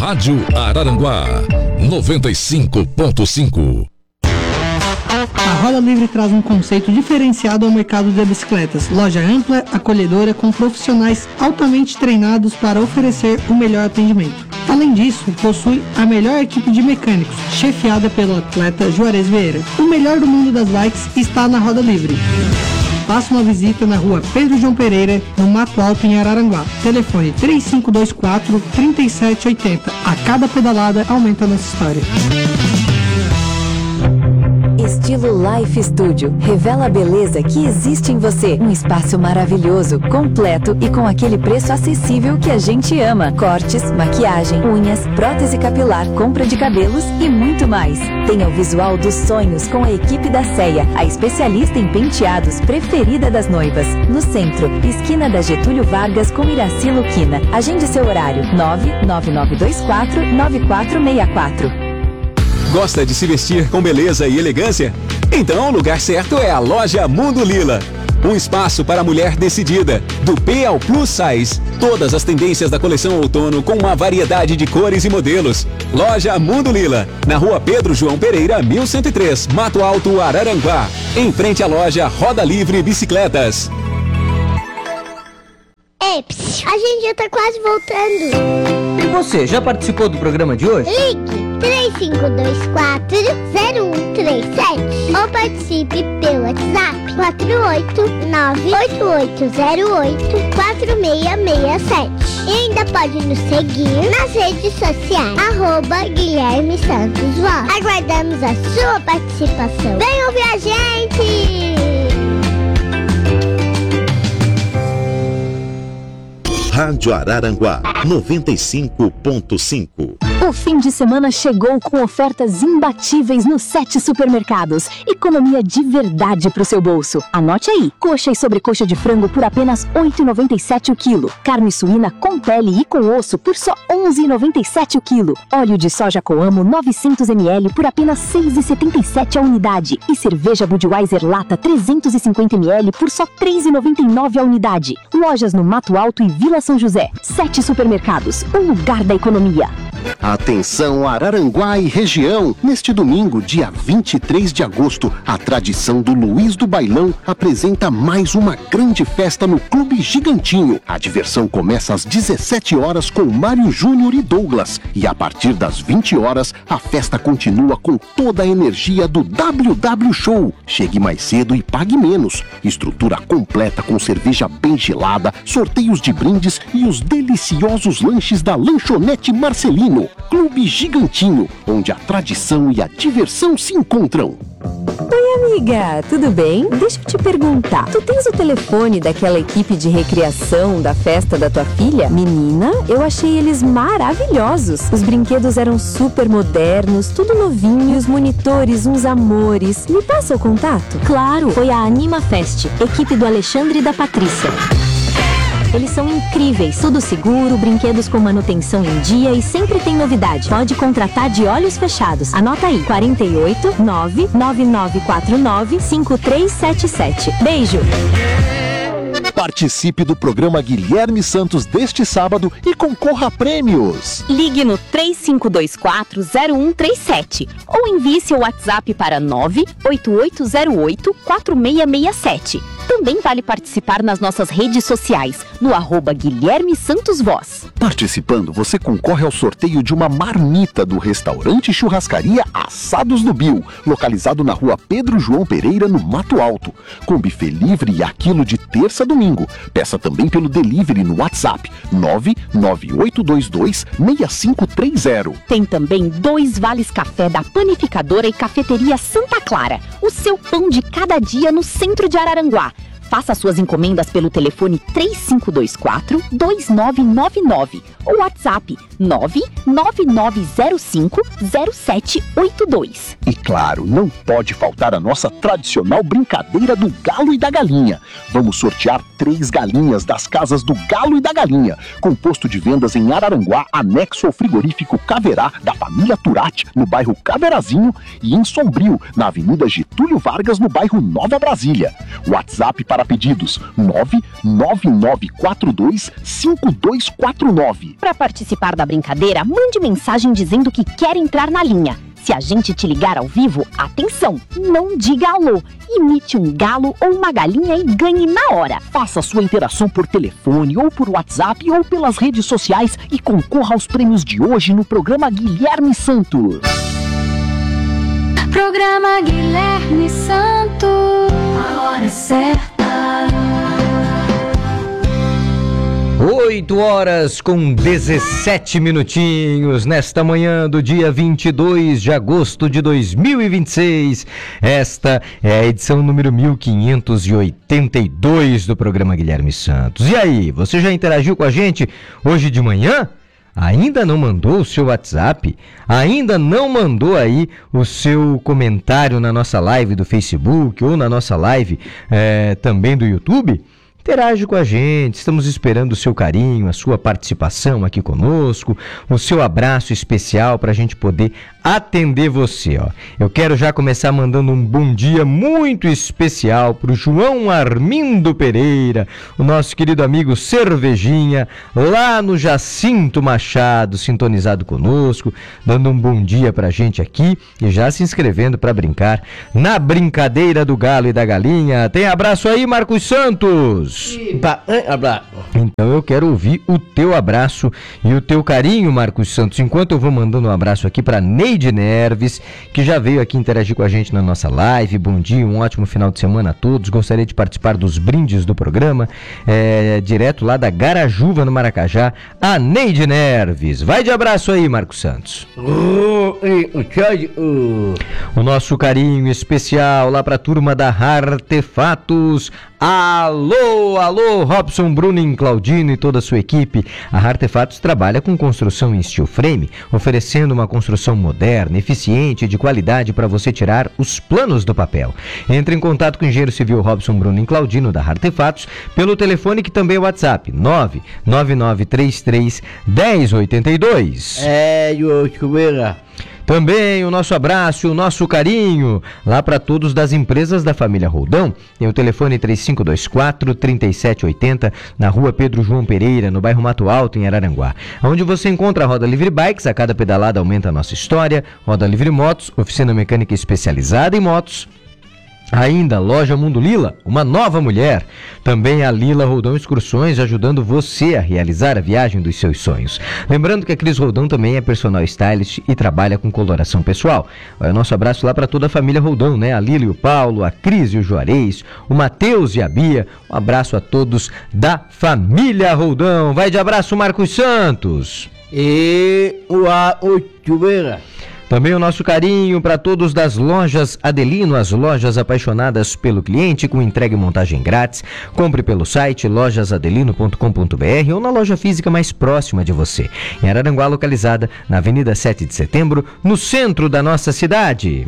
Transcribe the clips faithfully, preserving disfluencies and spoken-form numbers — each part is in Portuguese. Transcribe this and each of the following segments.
Rádio Araranguá noventa e cinco ponto cinco. A Roda Livre traz um conceito diferenciado ao mercado de bicicletas. Loja ampla, acolhedora, com profissionais altamente treinados para oferecer o melhor atendimento. Além disso, possui a melhor equipe de mecânicos, chefiada pelo atleta Juarez Vieira. O melhor do mundo das bikes está na Roda Livre. Faça uma visita na rua Pedro João Pereira, no Mato Alto, em Araranguá. Telefone três cinco dois quatro, três sete oito zero. A cada pedalada aumenta a nossa história. Estilo Life Studio revela a beleza que existe em você. Um espaço maravilhoso, completo e com aquele preço acessível que a gente ama. Cortes, maquiagem, unhas, prótese capilar, compra de cabelos e muito mais. Tenha o visual dos sonhos com a equipe da Ceia, a especialista em penteados preferida das noivas. No centro, esquina da Getúlio Vargas com Iraci Luquina. Agende seu horário nove nove nove dois quatro, nove quatro seis quatro. Gosta de se vestir com beleza e elegância? Então o lugar certo é a Loja Mundo Lila. Um espaço para a mulher decidida, do P ao Plus Size. Todas as tendências da coleção outono com uma variedade de cores e modelos. Loja Mundo Lila, na rua Pedro João Pereira, mil cento e três, Mato Alto, Araranguá. Em frente à loja Roda Livre Bicicletas. Ei, psiu, a gente já tá quase voltando. E você, já participou do programa de hoje? Ligue três cinco dois quatro, zero um três sete ou participe pelo WhatsApp quatro oito nove, oito oito zero oito, quatro seis seis sete. E ainda pode nos seguir nas redes sociais, arroba Guilherme Santos Voz. Aguardamos a sua participação. Vem ouvir a gente! Rádio Araranguá noventa e cinco ponto cinco. O fim de semana chegou com ofertas imbatíveis nos sete supermercados. Economia de verdade pro seu bolso. Anote aí. Coxa e sobrecoxa de frango por apenas oito reais e noventa e sete centavos o quilo. Carne suína com pele e com osso por só onze reais e noventa e sete centavos o quilo. Óleo de soja Coamo novecentos mililitros por apenas seis reais e setenta e sete centavos a unidade. E cerveja Budweiser Lata trezentos e cinquenta mililitros por só três reais e noventa e nove centavos a unidade. Lojas no Mato Alto e Vila São José. Sete supermercados, o lugar da economia. Atenção Araranguá e região! Neste domingo, dia vinte e três de agosto, a tradição do Luiz do Bailão apresenta mais uma grande festa no Clube Gigantinho. A diversão começa às dezessete horas com Mário Júnior e Douglas. E a partir das vinte horas, a festa continua com toda a energia do W W Show. Chegue mais cedo e pague menos. Estrutura completa com cerveja bem gelada, sorteios de brindes e os deliciosos lanches da Lanchonete Marcelino. Clube Gigantinho, onde a tradição e a diversão se encontram. Oi, amiga, tudo bem? Deixa eu te perguntar, tu tens o telefone daquela equipe de recreação da festa da tua filha? Menina, eu achei eles maravilhosos. Os brinquedos eram super modernos, tudo novinho, e os monitores, uns amores. Me passa o contato? Claro, foi a Anima Fest, equipe do Alexandre e da Patrícia. Eles são incríveis, tudo seguro, brinquedos com manutenção em dia e sempre tem novidade. Pode contratar de olhos fechados. Anota aí, quarenta e oito, nove nove nove quatro nove, cinco três sete sete. Beijo! Participe do programa Guilherme Santos deste sábado e concorra a prêmios. Ligue no três cinco dois quatro, zero um três sete ou envie seu WhatsApp para nove oito oito zero oito, quatro seis seis sete. Também vale participar nas nossas redes sociais, no arroba Guilherme Santos Voz. Participando, você concorre ao sorteio de uma marmita do restaurante Churrascaria Assados do Bill, localizado na rua Pedro João Pereira, no Mato Alto, com buffet livre e aquilo de terça a domingo. Peça também pelo delivery no WhatsApp nove nove oito dois dois, seis cinco três zero. Tem também dois vales café da Panificadora e Cafeteria Santa Clara, o seu pão de cada dia no centro de Araranguá. Faça suas encomendas pelo telefone três cinco dois quatro, dois nove nove nove ou WhatsApp nove nove nove zero cinco, zero sete oito dois. E claro, não pode faltar a nossa tradicional brincadeira do Galo e da Galinha. Vamos sortear três galinhas das casas do Galo e da Galinha, com posto de vendas em Araranguá, anexo ao frigorífico Caverá, da família Turati, no bairro Caverazinho, e em Sombrio, na Avenida Getúlio Vargas, no bairro Nova Brasília. O WhatsApp para Para pedidos, nove nove nove quatro dois cinco dois quatro nove. Para participar da brincadeira, mande mensagem dizendo que quer entrar na linha. Se a gente te ligar ao vivo, atenção, não diga alô. Imite um galo ou uma galinha e ganhe na hora. Faça sua interação por telefone ou por WhatsApp ou pelas redes sociais e concorra aos prêmios de hoje no programa Guilherme Santos. Programa Guilherme Santos, a hora certa. oito horas com dezessete minutinhos nesta manhã do dia vinte e dois de agosto de dois mil e vinte e seis. Esta é a edição número mil quinhentos e oitenta e dois do programa Guilherme Santos. E aí, você já interagiu com a gente hoje de manhã? Ainda não mandou o seu WhatsApp? Ainda não mandou aí o seu comentário na nossa live do Facebook ou na nossa live é, também do YouTube? Interage com a gente, estamos esperando o seu carinho, a sua participação aqui conosco, o seu abraço especial para a gente poder atender você, ó. Eu quero já começar mandando um bom dia muito especial para o João Armindo Pereira, o nosso querido amigo Cervejinha, lá no Jacinto Machado, sintonizado conosco, dando um bom dia para a gente aqui e já se inscrevendo para brincar na brincadeira do galo e da galinha. Tem abraço aí, Marcos Santos? Então eu quero ouvir o teu abraço e o teu carinho, Marcos Santos, enquanto eu vou mandando um abraço aqui para Neide Nerves, que já veio aqui interagir com a gente na nossa live. Bom dia, um ótimo final de semana a todos. Gostaria de participar dos brindes do programa, é, direto lá da Garajuva, no Maracajá, a Neide Nerves. Vai de abraço aí, Marcos Santos. O nosso carinho especial lá para a turma da Artefatos. Alô, alô, Robson, Bruno, Claudino e toda a sua equipe. A Artefatos trabalha com construção em steel frame, oferecendo uma construção moderna, eficiente e de qualidade para você tirar os planos do papel. Entre em contato com o engenheiro civil Robson, Bruno e Claudino da Artefatos pelo telefone que também é o WhatsApp, nove nove nove três três um zero oito dois. É, eu Também o nosso abraço e o nosso carinho lá para todos das empresas da família Roldão. Tem o telefone três cinco dois quatro, três sete oito zero na rua Pedro João Pereira, no bairro Mato Alto, em Araranguá. Onde você encontra a Roda Livre Bikes, a cada pedalada aumenta a nossa história. Roda Livre Motos, oficina mecânica especializada em motos. Ainda, Loja Mundo Lila, uma nova mulher. Também a Lila Roldão Excursões, ajudando você a realizar a viagem dos seus sonhos. Lembrando que a Cris Roldão também é personal stylist e trabalha com coloração pessoal. O nosso abraço lá para toda a família Roldão, né? A Lila e o Paulo, a Cris e o Juarez, o Matheus e a Bia. Um abraço a todos da família Roldão. Vai de abraço, Marcos Santos. E o a oitueira. Também o nosso carinho para todos das lojas Adelino, as lojas apaixonadas pelo cliente, com entrega e montagem grátis. Compre pelo site lojas adelino ponto com ponto b r ou na loja física mais próxima de você. Em Araranguá, localizada na Avenida sete de Setembro, no centro da nossa cidade.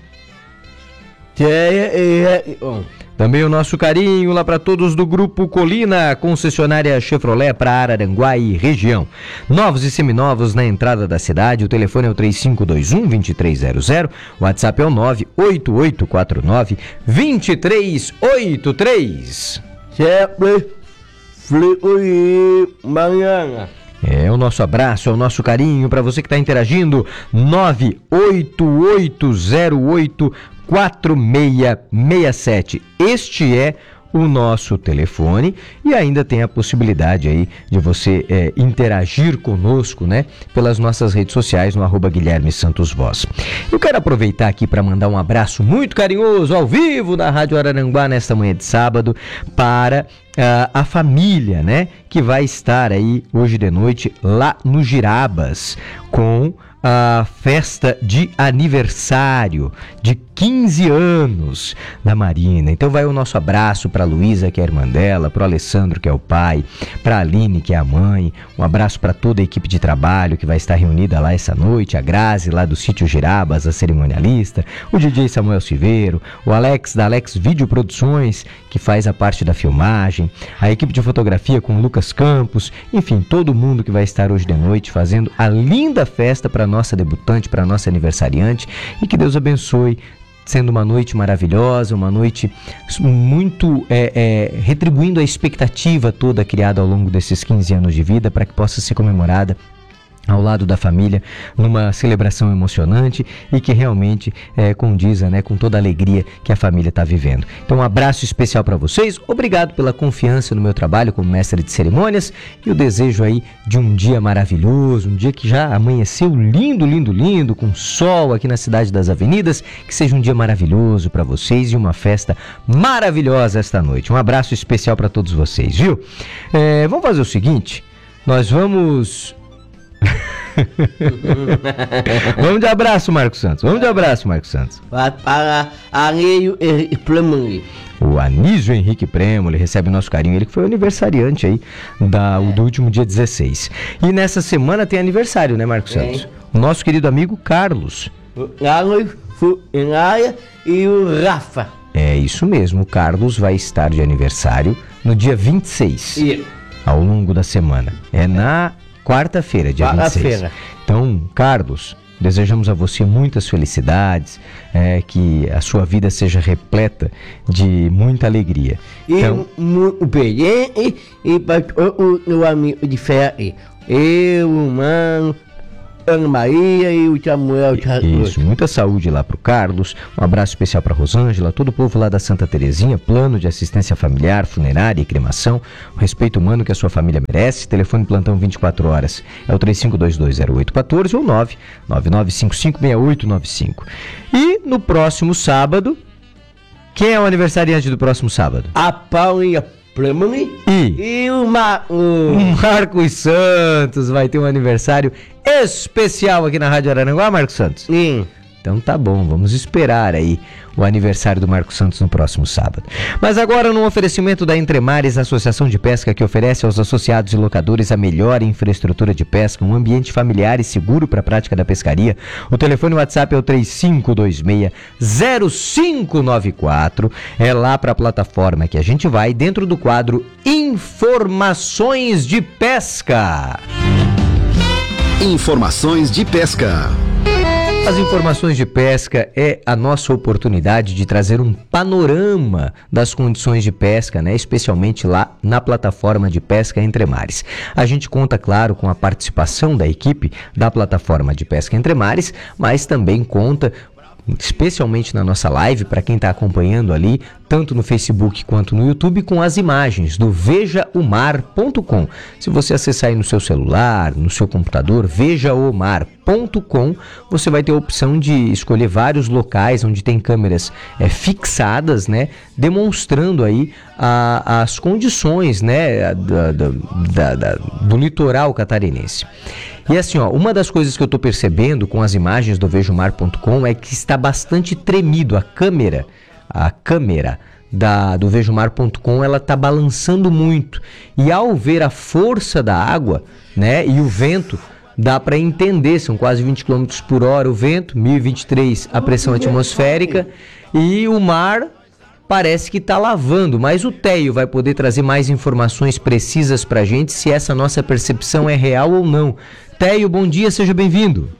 Também o nosso carinho lá para todos do Grupo Colina, concessionária Chevrolet para Araranguá e região. Novos e seminovos na entrada da cidade. O telefone é o três cinco dois um, dois três zero zero. O WhatsApp é o nove oito oito quatro nove, dois três oito três. É o nosso abraço, é o nosso carinho para você que está interagindo. nove oito oito zero oito quatro seis seis sete. Este é o nosso telefone e ainda tem a possibilidade aí de você é, interagir conosco, né, pelas nossas redes sociais no arroba Guilherme Santos Voz. Eu quero aproveitar aqui para mandar um abraço muito carinhoso ao vivo da Rádio Araranguá nesta manhã de sábado para uh, a família, né, que vai estar aí hoje de noite lá no Girabas com a festa de aniversário de quinze anos da Marina. Então vai o nosso abraço para a Luísa, que é a irmã dela, para o Alessandro, que é o pai, para a Aline, que é a mãe. Um abraço para toda a equipe de trabalho que vai estar reunida lá essa noite, a Grazi lá do sítio Girabas, a cerimonialista, o D J Samuel Silveiro, o Alex da Alex Vídeo Produções, que faz a parte da filmagem, a equipe de fotografia com o Lucas Campos, enfim, todo mundo que vai estar hoje de noite fazendo a linda festa para nossa debutante, para nossa aniversariante, e que Deus abençoe sendo uma noite maravilhosa, uma noite muito é, é, retribuindo a expectativa toda criada ao longo desses quinze anos de vida para que possa ser comemorada ao lado da família, numa celebração emocionante e que realmente é, condiza, né, com toda a alegria que a família está vivendo. Então um abraço especial para vocês, obrigado pela confiança no meu trabalho como mestre de cerimônias e o desejo aí de um dia maravilhoso, um dia que já amanheceu lindo, lindo, lindo, com sol aqui na Cidade das Avenidas, que seja um dia maravilhoso para vocês e uma festa maravilhosa esta noite. Um abraço especial para todos vocês, viu? É, vamos fazer o seguinte, nós vamos... Vamos de abraço, Marcos Santos. Vamos de abraço, Marcos Santos. Para Anísio Henrique Premoli. O Anísio Henrique Premoli recebe nosso carinho. Ele que foi o aniversariante aí da, do último dia dezesseis. E nessa semana tem aniversário, né, Marcos Santos? O nosso querido amigo Carlos. O Carlos Funária e o Rafa. É isso mesmo. O Carlos vai estar de aniversário no dia vinte e seis. E... ao longo da semana. É na quarta-feira, dia vinte e seis. Quarta-feira. Então, Carlos, desejamos a você muitas felicidades, é, que a sua vida seja repleta de muita alegria. E então, muito bem, e, e para o meu amigo de fé, eu, o mano, Ana Maria e o Samuel. Isso, muita saúde lá pro Carlos, um abraço especial pra Rosângela, todo o povo lá da Santa Terezinha, plano de assistência familiar, funerária e cremação, o respeito humano que a sua família merece. Telefone plantão vinte e quatro horas, é o três cinco dois dois zero oito um quatro ou nove nove nove cinco cinco seis oito nove cinco. E no próximo sábado, quem é o aniversariante do próximo sábado? A Paulinha Premoli e, e o, Ma... o Marcos Santos vai ter um aniversário especial aqui na Rádio Araranguá, Marcos Santos? Sim. Então tá bom, vamos esperar aí o aniversário do Marcos Santos no próximo sábado. Mas agora no oferecimento da Entremares, Associação de Pesca, que oferece aos associados e locadores a melhor infraestrutura de pesca, um ambiente familiar e seguro para a prática da pescaria. O telefone WhatsApp é o três cinco dois seis zero cinco nove quatro. É lá para a plataforma que a gente vai dentro do quadro Informações de Pesca. Informações de Pesca. As informações de pesca é a nossa oportunidade de trazer um panorama das condições de pesca, né? Especialmente lá na plataforma de pesca Entremares. A gente conta, claro, com a participação da equipe da plataforma de pesca Entremares, mas também conta, especialmente na nossa live, para quem está acompanhando ali, tanto no Facebook quanto no YouTube, com as imagens do veja o mar ponto com. Se você acessar aí no seu celular, no seu computador, veja o mar ponto com, você vai ter a opção de escolher vários locais onde tem câmeras é, fixadas, né, demonstrando aí a, as condições, né, da, da, da, da, do litoral catarinense. E assim, ó, uma das coisas que eu estou percebendo com as imagens do veja o mar ponto com é que está bastante tremido a câmera, a câmera da, do veja o mar ponto com, ela está balançando muito. E ao ver a força da água, né, e o vento, dá para entender, são quase vinte quilômetros por hora o vento, mil e vinte e três a pressão atmosférica, e o mar parece que está lavando, mas o Teio vai poder trazer mais informações precisas para a gente se essa nossa percepção é real ou não. Teio, bom dia, seja bem-vindo.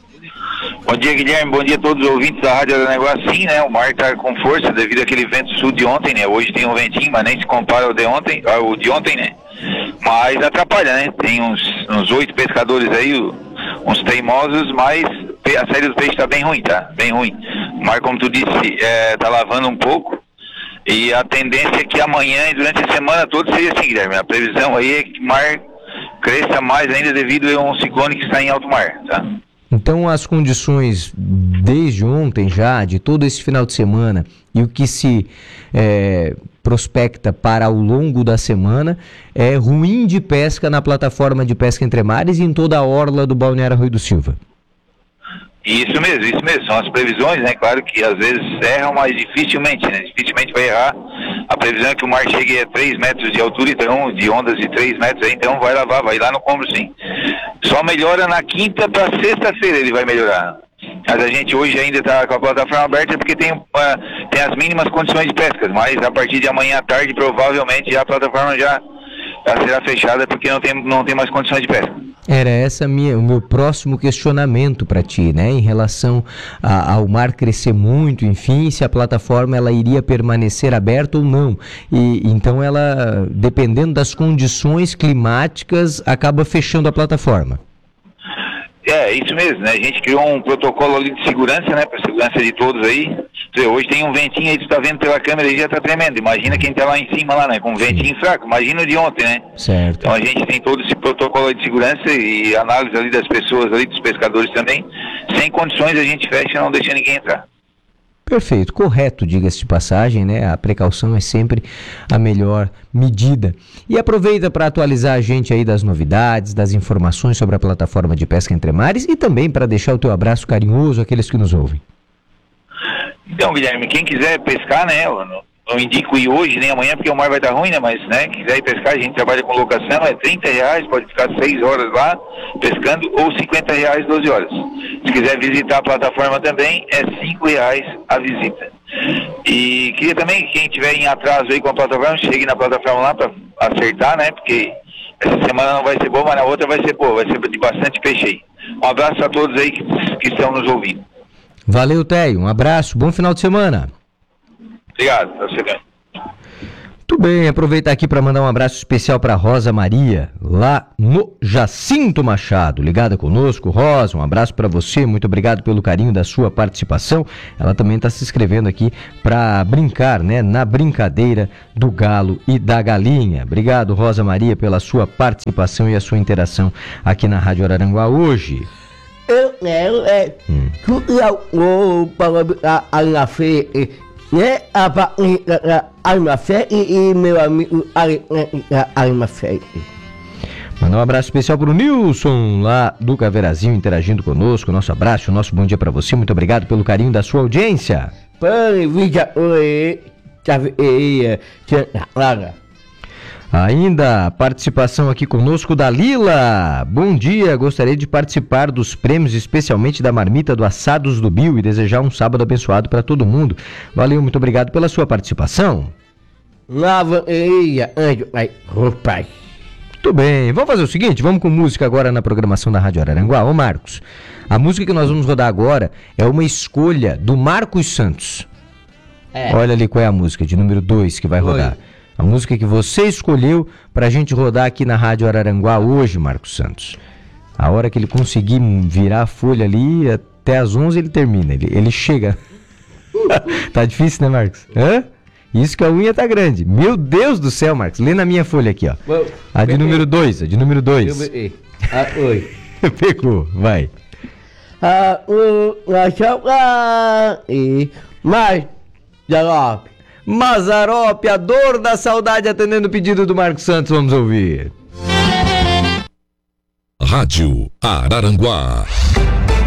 Bom dia, Guilherme, bom dia a todos os ouvintes da Rádio Araranguá. Sim, né, o mar está com força devido àquele vento sul de ontem, né, hoje tem um ventinho, mas nem se compara ao de ontem, ao de ontem, né, mas atrapalha, né, tem uns, uns oito pescadores aí, uns teimosos, mas a série do peixe está bem ruim, tá, bem ruim. O mar, como tu disse, é, tá lavando um pouco, e a tendência é que amanhã e durante a semana toda seja assim, Guilherme, a previsão aí é que o mar cresça mais ainda devido a um ciclone que está em alto mar, tá? Então as condições desde ontem já, de todo esse final de semana e o que se é, prospecta para ao longo da semana é ruim de pesca na plataforma de pesca Entremares e em toda a orla do Balneário Arroio do Silva. Isso mesmo, isso mesmo, são as previsões, né, claro que às vezes erram, mas dificilmente, né, dificilmente vai errar. A previsão é que o mar chegue a três metros de altura, então, de ondas de três metros, aí, então vai lavar, vai lá no Combro, sim. Só melhora na quinta para sexta-feira, ele vai melhorar. Mas a gente hoje ainda está com a plataforma aberta porque tem, uh, tem as mínimas condições de pesca, mas a partir de amanhã à tarde, provavelmente, já a plataforma já ela será fechada porque não tem, não tem mais condições de pesca. Era essa minha, o meu próximo questionamento para ti, né? Em relação a, ao mar crescer muito, enfim, se a plataforma ela iria permanecer aberta ou não. E então ela, dependendo das condições climáticas, acaba fechando a plataforma. É, isso mesmo, né? A gente criou um protocolo ali de segurança, né? Para segurança de todos aí. Hoje tem um ventinho aí, tu tá vendo pela câmera aí, já tá tremendo. Imagina quem tá lá em cima lá, né? Com um ventinho fraco. Imagina o de ontem, né? Certo. Então a gente tem todo esse protocolo de segurança e análise ali das pessoas ali, dos pescadores também. Sem condições a gente fecha, não deixa ninguém entrar. Perfeito, correto, diga-se de passagem, né? A precaução é sempre a melhor medida. E aproveita para atualizar a gente aí das novidades, das informações sobre a plataforma de pesca entre mares e também para deixar o teu abraço carinhoso àqueles que nos ouvem. Então, Guilherme, quem quiser pescar, né? Eu não, não indico ir hoje nem amanhã porque o mar vai estar ruim, né? Mas, né? Quiser ir pescar, a gente trabalha com locação, é trinta reais, pode ficar seis horas lá pescando ou cinquenta reais, doze horas. Se quiser visitar a plataforma também, é cinco reais a visita. E queria também que quem tiver em atraso aí com a plataforma, chegue na plataforma lá para acertar, né? Porque essa semana não vai ser boa, mas na outra vai ser boa, vai ser de bastante peixe aí. Um abraço a todos aí que, que estão nos ouvindo. Valeu, Teio. Um abraço, bom final de semana. Obrigado, tá chegando. Muito bem, aproveitar aqui para mandar um abraço especial para Rosa Maria, lá no Jacinto Machado, ligada conosco. Rosa, um abraço para você, muito obrigado pelo carinho da sua participação. Ela também está se inscrevendo aqui para brincar, né, na brincadeira do galo e da galinha. Obrigado, Rosa Maria, pela sua participação e a sua interação aqui na Rádio Araranguá hoje. Eu quero é que o para a minha fé, né, a a minha fé e meu amigo a minha fé. Mandar um abraço especial para o Nilson, lá do Caveirazinho, interagindo conosco. Nosso abraço, nosso bom dia para você. Muito obrigado pelo carinho da sua audiência. Ainda participação aqui conosco da Lila. Bom dia, gostaria de participar dos prêmios, especialmente da marmita do Assados do Bill, e desejar um sábado abençoado para todo mundo. Valeu, muito obrigado pela sua participação. Nova eia, anjo, ai, pai. Muito bem, vamos fazer o seguinte, vamos com música agora na programação da Rádio Araranguá. Ô Marcos, a música que nós vamos rodar agora é uma escolha do Marcos Santos. É. Olha ali qual é a música, de número dois que vai rodar. Oi. A música que você escolheu pra gente rodar aqui na Rádio Araranguá hoje, Marcos Santos. A hora que ele conseguir virar a folha ali, até às onze ele termina, ele, ele chega. Tá difícil, né, Marcos? Hã? Isso que a unha tá grande. Meu Deus do céu, Marcos. Lê na minha folha aqui, ó. A de número dois, a de número dois. Ah, oi. Pegou, vai. Ah, o, a e mais, Mazzaropi. Mazzaropi, a dor da saudade, atendendo o pedido do Marcos Santos. Vamos ouvir. Rádio Araranguá.